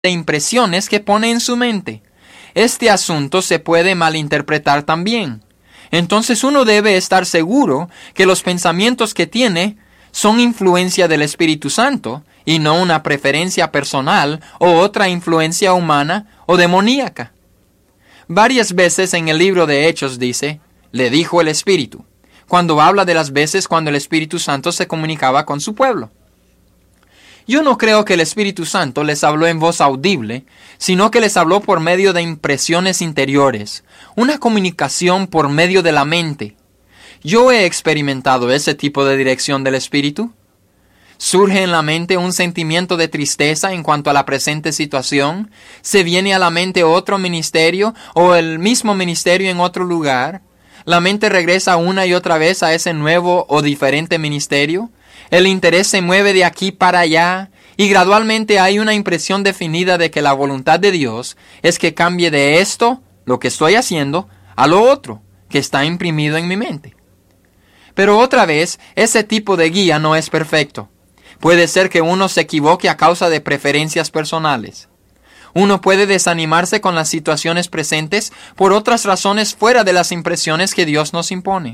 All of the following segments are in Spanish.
de impresiones que pone en su mente. Este asunto se puede malinterpretar también. Entonces uno debe estar seguro que los pensamientos que tiene son influencia del Espíritu Santo y no una preferencia personal o otra influencia humana o demoníaca. Varias veces en el libro de Hechos dice, le dijo el Espíritu, cuando habla de las veces cuando el Espíritu Santo se comunicaba con su pueblo. Yo no creo que el Espíritu Santo les habló en voz audible, sino que les habló por medio de impresiones interiores, una comunicación por medio de la mente. Yo he experimentado ese tipo de dirección del Espíritu. Surge en la mente un sentimiento de tristeza en cuanto a la presente situación, se viene a la mente otro ministerio o el mismo ministerio en otro lugar. La mente regresa una y otra vez a ese nuevo o diferente ministerio. El interés se mueve de aquí para allá y gradualmente hay una impresión definida de que la voluntad de Dios es que cambie de esto, lo que estoy haciendo, a lo otro, que está imprimido en mi mente. Pero otra vez, ese tipo de guía no es perfecto. Puede ser que uno se equivoque a causa de preferencias personales. Uno puede desanimarse con las situaciones presentes por otras razones fuera de las impresiones que Dios nos impone.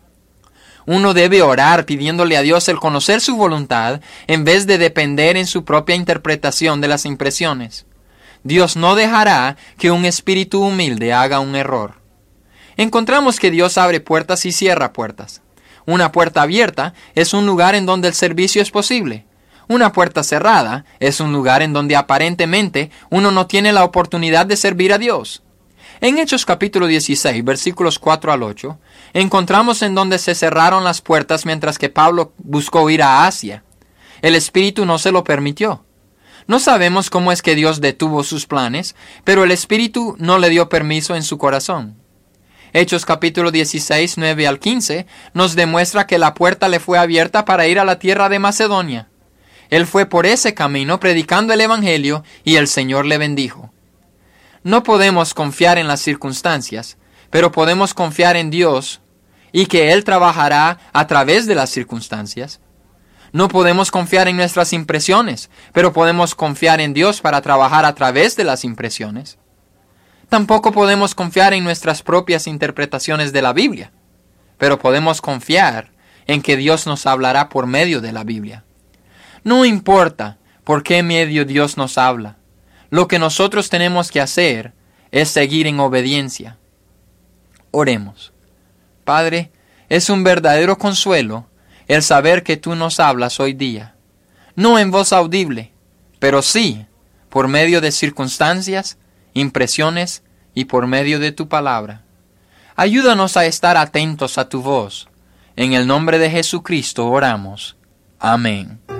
Uno debe orar pidiéndole a Dios el conocer su voluntad en vez de depender en su propia interpretación de las impresiones. Dios no dejará que un espíritu humilde haga un error. Encontramos que Dios abre puertas y cierra puertas. Una puerta abierta es un lugar en donde el servicio es posible. Una puerta cerrada es un lugar en donde aparentemente uno no tiene la oportunidad de servir a Dios. En Hechos capítulo 16, versículos 4 al 8, encontramos en donde se cerraron las puertas mientras que Pablo buscó ir a Asia. El Espíritu no se lo permitió. No sabemos cómo es que Dios detuvo sus planes, pero el Espíritu no le dio permiso en su corazón. Hechos capítulo 16, 9 al 15, nos demuestra que la puerta le fue abierta para ir a la tierra de Macedonia. Él fue por ese camino predicando el Evangelio y el Señor le bendijo. No podemos confiar en las circunstancias, pero podemos confiar en Dios y que Él trabajará a través de las circunstancias. No podemos confiar en nuestras impresiones, pero podemos confiar en Dios para trabajar a través de las impresiones. Tampoco podemos confiar en nuestras propias interpretaciones de la Biblia, pero podemos confiar en que Dios nos hablará por medio de la Biblia. No importa por qué medio Dios nos habla. Lo que nosotros tenemos que hacer es seguir en obediencia. Oremos. Padre, es un verdadero consuelo el saber que tú nos hablas hoy día. No en voz audible, pero sí por medio de circunstancias, impresiones y por medio de tu palabra. Ayúdanos a estar atentos a tu voz. En el nombre de Jesucristo oramos. Amén.